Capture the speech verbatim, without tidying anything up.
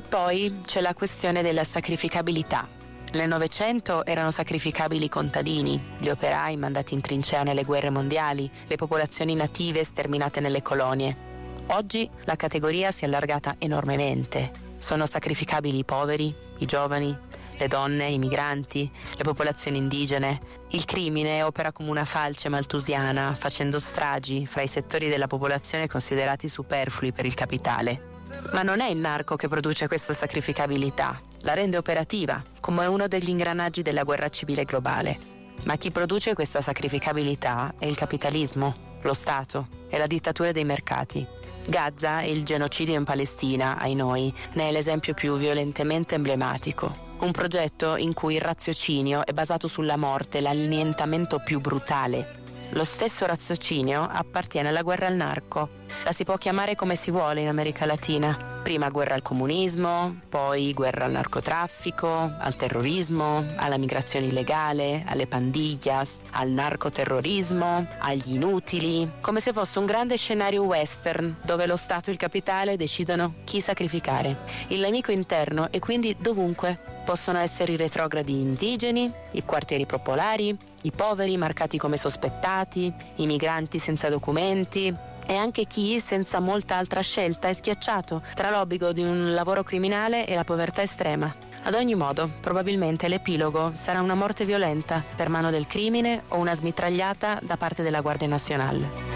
Poi c'è la questione della sacrificabilità. Nel Novecento erano sacrificabili i contadini, gli operai mandati in trincea nelle guerre mondiali, le popolazioni native sterminate nelle colonie. Oggi la categoria si è allargata enormemente. Sono sacrificabili i poveri, i giovani, le donne, i migranti, le popolazioni indigene. Il crimine opera come una falce maltusiana, facendo stragi fra i settori della popolazione considerati superflui per il capitale. Ma non è il narco che produce questa sacrificabilità, la rende operativa, come uno degli ingranaggi della guerra civile globale. Ma chi produce questa sacrificabilità è il capitalismo, lo Stato e la dittatura dei mercati. Gaza e il genocidio in Palestina, ai noi, ne è l'esempio più violentemente emblematico. Un progetto in cui il raziocinio è basato sulla morte e l'annientamento più brutale. Lo stesso raziocinio appartiene alla guerra al narco. La si può chiamare come si vuole in America Latina. Prima guerra al comunismo, poi guerra al narcotraffico, al terrorismo, alla migrazione illegale, alle pandillas, al narcoterrorismo, agli inutili, come se fosse un grande scenario western dove lo Stato e il capitale decidono chi sacrificare. Il nemico interno è quindi dovunque. Possono essere i retrogradi indigeni, i quartieri popolari, i poveri marcati come sospettati, i migranti senza documenti e anche chi, senza molta altra scelta, è schiacciato tra l'obbligo di un lavoro criminale e la povertà estrema. Ad ogni modo, probabilmente l'epilogo sarà una morte violenta per mano del crimine o una smitragliata da parte della Guardia Nazionale.